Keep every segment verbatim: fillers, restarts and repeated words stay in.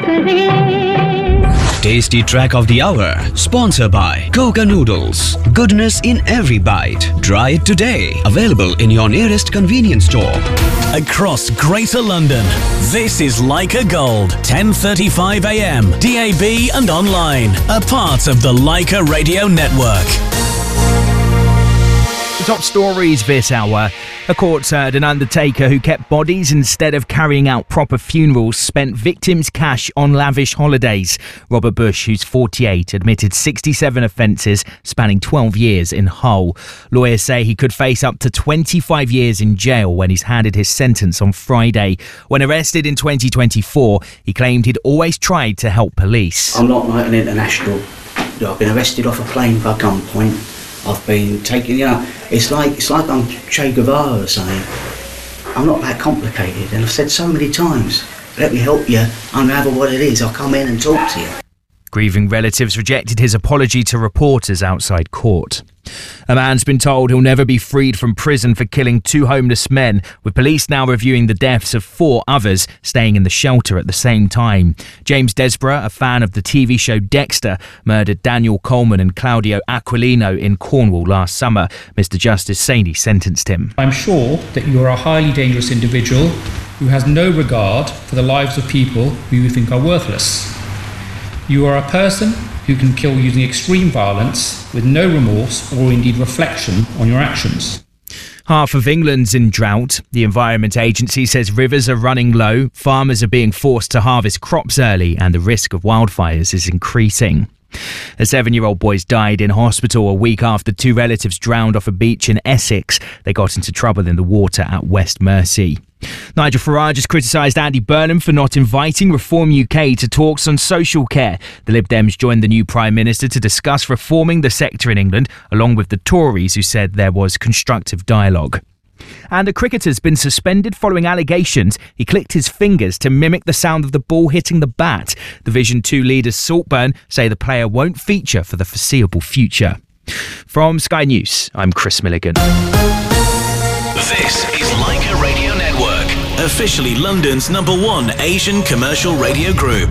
Tasty track of the hour, sponsored by Coca Noodles. Goodness in every bite. Try it today. Available in your nearest convenience store. Across Greater London, this is Leica Gold, ten thirty-five a m, D A B and online. A part of the Leica Radio Network. Top stories this hour. A court heard an undertaker who kept bodies instead of carrying out proper funerals spent victims' cash on lavish holidays. Robert Bush, who's forty-eight, admitted sixty-seven offences spanning twelve years in Hull. Lawyers say he could face up to twenty-five years in jail when he's handed his sentence on Friday. When arrested in twenty twenty-four, he claimed he'd always tried to help police. I'm not like an international. I've been arrested off a plane by gunpoint. I've been taken, you know, it's like it's like I'm Che Guevara or something. I'm not that complicated, and I've said so many times, let me help you unravel what it is. I'll come in and talk to you. Grieving relatives rejected his apology to reporters outside court. A man's been told he'll never be freed from prison for killing two homeless men, with police now reviewing the deaths of four others staying in the shelter at the same time. James Desborough, a fan of the T V show Dexter, murdered Daniel Coleman and Claudio Aquilino in Cornwall last summer. Mister Justice Saini sentenced him. I'm sure that you are a highly dangerous individual who has no regard for the lives of people who you think are worthless. You are a person who can kill using extreme violence with no remorse or indeed reflection on your actions. Half of England's in drought. The Environment Agency says rivers are running low, farmers are being forced to harvest crops early, and the risk of wildfires is increasing. A seven-year-old boy died in hospital a week after two relatives drowned off a beach in Essex. They got into trouble in the water at West Mersey. Nigel Farage has criticised Andy Burnham for not inviting Reform U K to talks on social care. The Lib Dems joined the new Prime Minister to discuss reforming the sector in England, along with the Tories, who said there was constructive dialogue. And a cricketer's been suspended following allegations he clicked his fingers to mimic the sound of the ball hitting the bat. Division two leaders Saltburn say the player won't feature for the foreseeable future. From Sky News, I'm Chris Milligan. This is Leica Radio Network, officially London's number one Asian commercial radio group.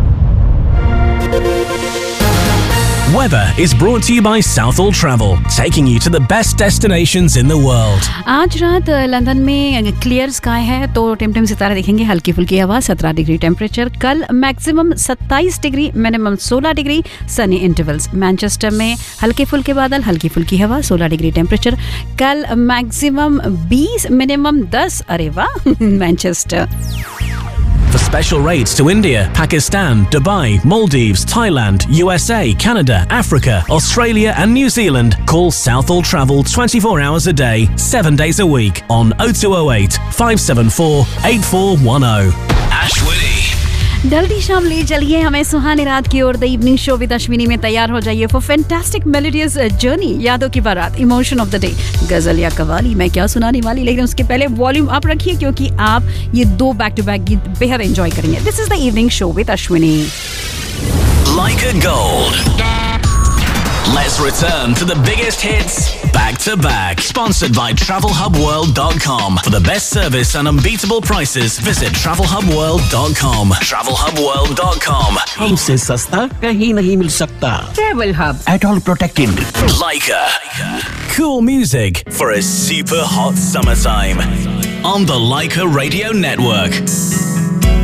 Weather is brought to you by Southall Travel, taking you to the best destinations in the world. आज रात London में clear sky है तो टिमटिम सितारे देखेंगे, हल्की फुल्की हवा, सत्रह डिग्री टेम्परेचर. कल मैक्सिमम सत्ताईस डिग्री, मिनिमम सोलह डिग्री, सनी इंटरवल्स. मैनचेस्टर में हल्के फुल्के बादल, हल्की फुल्की हवा, सोलह डिग्री टेम्परेचर. कल मैक्सिमम बीस, मिनिमम दस. अरे वाह, Manchester. For special rates to India, Pakistan, Dubai, Maldives, Thailand, U S A, Canada, Africa, Australia and New Zealand, call Southall Travel twenty-four hours a day, seven days a week on oh two oh eight, five seven four, eight four one oh. Ashwini. जल्दी शाम ले चलिए हमें सुहानी रात की ओर. The evening show with Ashwini में तैयार हो जाइए फॉर फैंटास्टिक मेलोडियस जर्नी. यादों की बारात, इमोशन ऑफ द डे, गजल या कवाली, मैं क्या सुनाने वाली. लेकिन उसके पहले वॉल्यूम अप रखिए क्योंकि आप ये दो बैक टू बैक गीत बेहद एंजॉय करेंगे. This is the evening show with Ashwini. Leica Gold. Let's return to the biggest hits back to back. Sponsored by travel hub world dot com. For the best service and unbeatable prices, visit travel hub world dot com. travel hub world dot com. हमसे सस्ता कहीं नहीं मिल सकता. Travel Hub. At all protected. Leica. Cool music for a super hot summertime. On the Leica Radio Network.